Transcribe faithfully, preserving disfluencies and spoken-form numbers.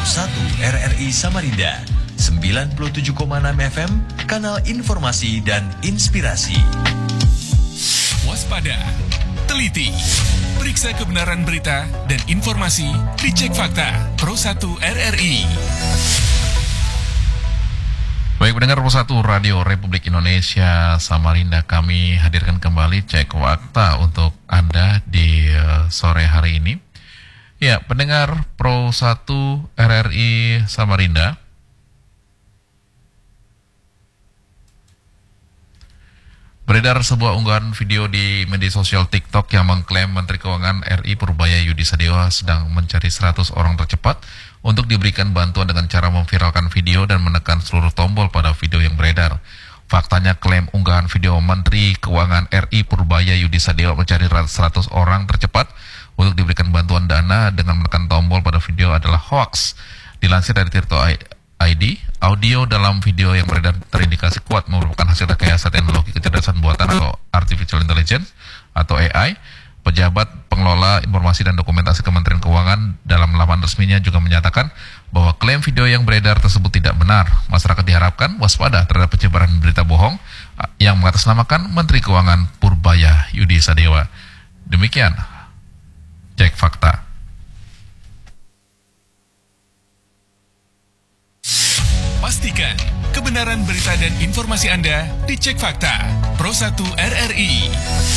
satu R R I Samarinda, sembilan puluh tujuh koma enam F M, kanal informasi dan inspirasi. Waspada, teliti, periksa kebenaran berita dan informasi, dicek fakta, Pro satu R R I. Baik pendengar Pro satu Radio Republik Indonesia Samarinda, kami hadirkan kembali cek fakta untuk Anda di uh, sore hari ini. Ya, pendengar Pro satu R R I Samarinda, beredar sebuah unggahan video di media sosial TikTok yang mengklaim Menteri Keuangan R I Purbaya Yudi Sadewa sedang mencari seratus orang tercepat untuk diberikan bantuan dengan cara memviralkan video dan menekan seluruh tombol pada video yang beredar. Faktanya klaim unggahan video Menteri Keuangan R I Purbaya Yudi Sadewa mencari seratus orang tercepat untuk diberikan bantuan dana dengan menekan tombol pada video adalah hoax. Dilansir dari Tirto I D, audio dalam video yang beredar terindikasi kuat merupakan hasil rekayasa teknologi kecerdasan buatan atau Artificial Intelligence atau A I. Pejabat pengelola informasi dan dokumentasi Kementerian Keuangan dalam laman resminya juga menyatakan bahwa klaim video yang beredar tersebut tidak benar. Masyarakat diharapkan waspada terhadap penyebaran berita bohong yang mengatasnamakan Menteri Keuangan Purbaya Yudi Sadewa. Demikian cek fakta. Pastikan kebenaran berita dan informasi Anda dicek fakta. Pro satu R R I.